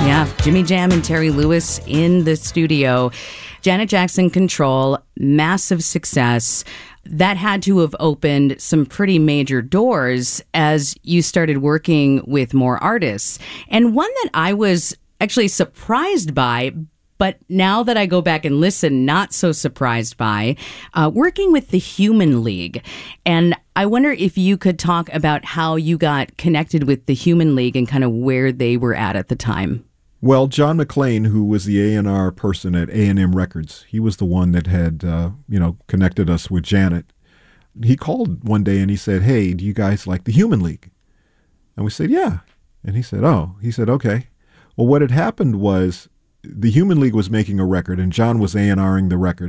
Yeah, Jimmy Jam and Terry Lewis in the studio. Janet Jackson, Control, massive success. That had to have opened some pretty major doors as you started working with more artists. And one that I was actually surprised by, but now that I go back and listen, not so surprised by, working with the Human League. And I wonder if you could talk about how you got connected with the Human League and kind of where they were at the time. Well, John McClain, who was the A&R person at A&M Records, he was the one that had, connected us with Janet. He called one day and he said, "Hey, do you guys like the Human League?" And we said, "Yeah." And he said, "Oh." He said, "Okay." Well, what had happened was the Human League was making a record and John was A&Ring the record.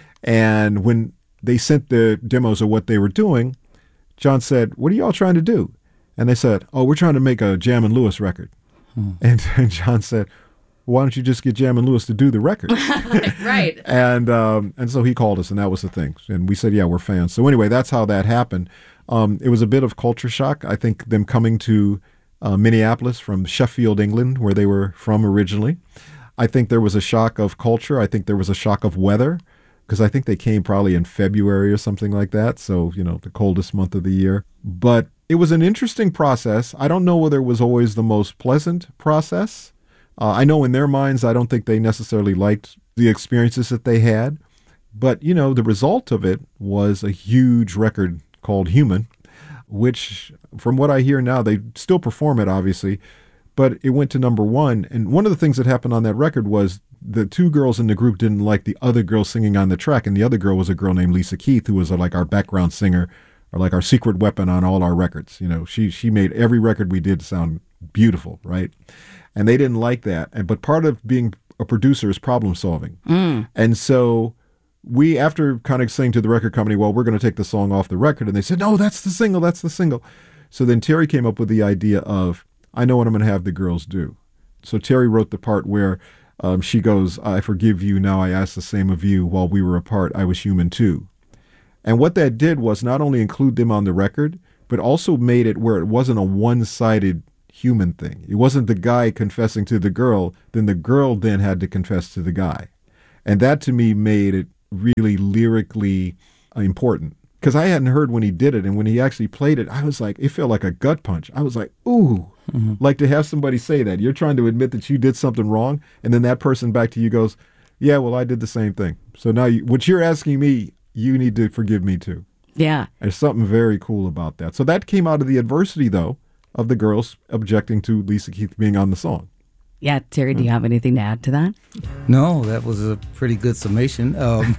And when they sent the demos of what they were doing, John said, "What are y'all trying to do?" And they said, "Oh, we're trying to make a Jam and Lewis record." And John said, "Why don't you just get Jam and Lewis to do the record?" Right. And so he called us, and that was the thing. And we said, "Yeah, we're fans." So anyway, that's how that happened. It was a bit of culture shock. I think them coming to Minneapolis from Sheffield, England, where they were from originally. I think there was a shock of culture. I think there was a shock of weather, because I think they came probably in February or something like that. So, the coldest month of the year. But it was an interesting process. I don't know whether it was always the most pleasant process. I know in their minds, I don't think they necessarily liked the experiences that they had. But, the result of it was a huge record called Human, which, from what I hear now, they still perform it, obviously, but it went to #1. And one of the things that happened on that record was the two girls in the group didn't like the other girl singing on the track, and the other girl was a girl named Lisa Keith, who was like our background singer, or like our secret weapon on all our records. She made every record we did sound beautiful, right? And they didn't like that. But part of being a producer is problem solving. And so we, after kind of saying to the record company, "Well, we're going to take the song off the record," and they said, "No, that's the single, that's the single." So then Terry came up with the idea of, "I know what I'm going to have the girls do." So Terry wrote the part where she goes, "I forgive you, now I ask the same of you. While we were apart, I was human too." And what that did was not only include them on the record, but also made it where it wasn't a one-sided human thing. It wasn't the guy confessing to the girl, then the girl then had to confess to the guy. And that to me made it really lyrically important. Because I hadn't heard when he did it, and when he actually played it, I was like, it felt like a gut punch. I was like, ooh, like to have somebody say that. You're trying to admit that you did something wrong, and then that person back to you goes, "Yeah, well, I did the same thing. So now what you're asking me, you need to forgive me too." Yeah. There's something very cool about that. So that came out of the adversity, though, of the girls objecting to Lisa Keith being on the song. Yeah, Terry, do you have anything to add to that? No, that was a pretty good summation.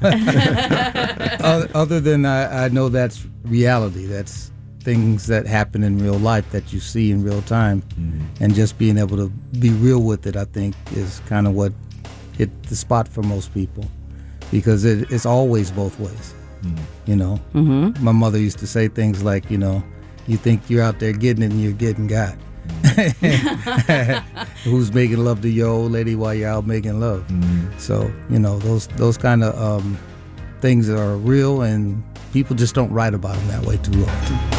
Other than I know that's reality. That's things that happen in real life that you see in real time. And just being able to be real with it, I think, is kind of what hit the spot for most people. Because it's always both ways, My mother used to say things like, you think you're out there getting it and you're getting got. Who's making love to your old lady while you're out making love? So, those kind of things are real, and people just don't write about them that way too often.